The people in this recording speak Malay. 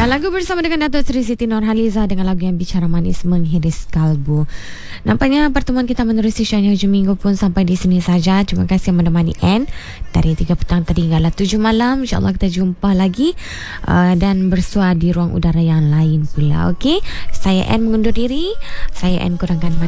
Lagu bersama dengan Datuk Seri Siti Nurhaliza dengan lagu yang bicara manis menghiris kalbu. Nampaknya pertemuan kita menerusi Syahnya hujung minggu pun sampai di sini saja. Terima kasih yang menemani Anne dari 3 petang tadi hinggalah 7 malam. InsyaAllah kita jumpa lagi dan bersua di ruang udara yang lain pula. Okey, saya Anne mengundur diri. Saya Anne kurangkan